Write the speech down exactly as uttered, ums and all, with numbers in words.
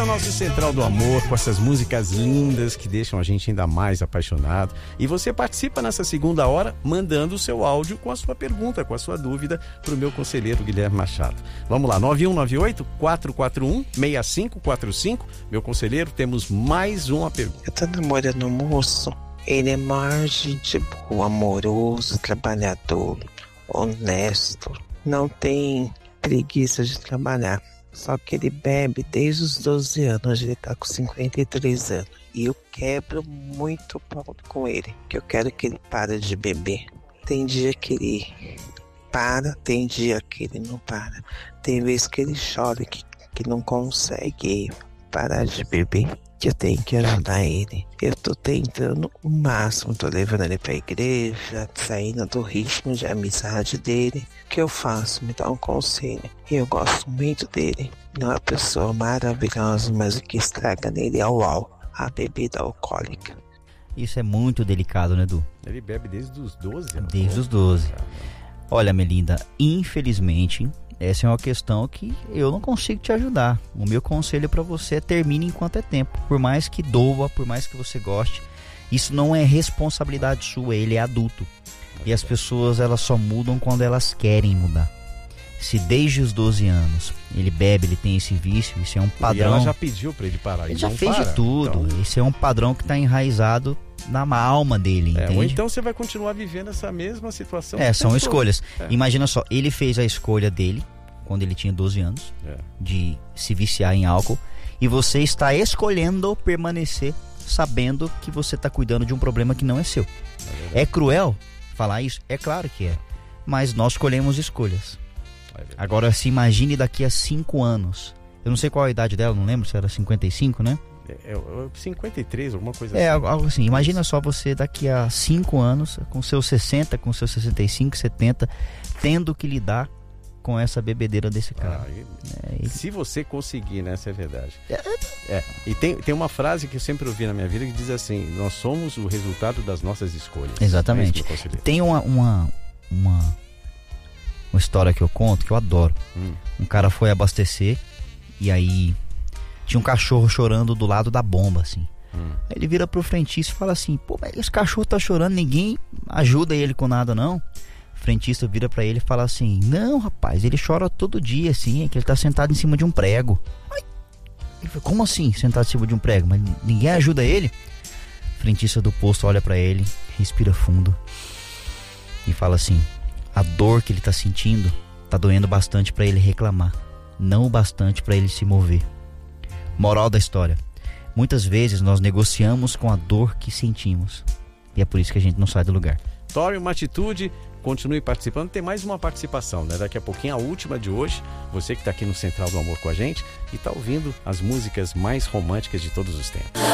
A nossa Central do Amor, com essas músicas lindas que deixam a gente ainda mais apaixonado. E você participa nessa segunda hora mandando o seu áudio com a sua pergunta, com a sua dúvida para o meu conselheiro Guilherme Machado. Vamos lá, nove um nove oito, quatro quatro um, seis cinco quatro cinco. Meu conselheiro, temos mais uma pergunta. Eu tô namorando um moço, ele é maior gente boa, amoroso, trabalhador, honesto, não tem preguiça de trabalhar. Só que ele bebe desde os doze anos, ele tá com cinquenta e três anos. E eu quebro muito pau com ele, que eu quero que ele pare de beber. Tem dia que ele para, tem dia que ele não para. Tem vezes que ele chora, que, que não consegue parar de beber, que eu tenho que ajudar ele. Eu tô tentando o máximo, tô levando ele pra igreja, saindo do ritmo de amizade dele. O que eu faço? Me dá um conselho. Eu gosto muito dele. Não é uma pessoa maravilhosa, mas o que estraga nele é o álcool, a bebida alcoólica. Isso é muito delicado, né, Edu? Ele bebe desde os doze anos. Desde os doze. Olha, Melinda, infelizmente, essa é uma questão que eu não consigo te ajudar. O meu conselho para você é termine enquanto é tempo. Por mais que doa, por mais que você goste, isso não é responsabilidade sua, ele é adulto. E as pessoas, elas só mudam quando elas querem mudar. Se desde os doze anos ele bebe, ele tem esse vício, isso é um padrão. E ela já pediu para ele parar. Ele ele já não fez para. de tudo. Então... Esse é um padrão que está enraizado na alma dele, é, entende? ou então você vai continuar vivendo essa mesma situação. É, são escolhas. É. Imagina só, ele fez a escolha dele quando ele tinha doze anos, é. de se viciar em álcool, e você está escolhendo permanecer sabendo que você está cuidando de um problema que não é seu. É, é cruel falar isso? É claro que é. Mas nós escolhemos escolhas. É Agora se imagine daqui a cinco anos. Eu não sei qual a idade dela, não lembro se era cinquenta e cinco, né? É, é, cinquenta e três, alguma coisa é, assim. É, algo assim. Imagina só você daqui a cinco anos, com seus sessenta, com seus sessenta e cinco, setenta, tendo que lidar com essa bebedeira desse cara. Ah, e, é, e... Se você conseguir, né? Essa é a verdade. É, é. E tem, tem uma frase que eu sempre ouvi na minha vida que diz assim: nós somos o resultado das nossas escolhas. Exatamente. É tem uma, uma, uma, uma história que eu conto que eu adoro. Hum. Um cara foi abastecer e aí tinha um cachorro chorando do lado da bomba, assim. Hum. Aí ele vira pro frentista e fala assim: pô, mas esse cachorro tá chorando, ninguém ajuda ele com nada, não. O frentista vira pra ele e fala assim: não, rapaz, ele chora todo dia, assim, é que ele tá sentado em cima de um prego. Ai. Ele fala: como assim, sentado em cima de um prego? Mas ninguém ajuda ele? O frentista do posto olha pra ele, respira fundo e fala assim: a dor que ele tá sentindo tá doendo bastante pra ele reclamar, não o bastante pra ele se mover. Moral da história: muitas vezes nós negociamos com a dor que sentimos, e é por isso que a gente não sai do lugar. Tome uma atitude, continue participando. Tem mais uma participação, né? Daqui a pouquinho, a última de hoje. Você que está aqui no Central do Amor com a gente e está ouvindo as músicas mais românticas de todos os tempos.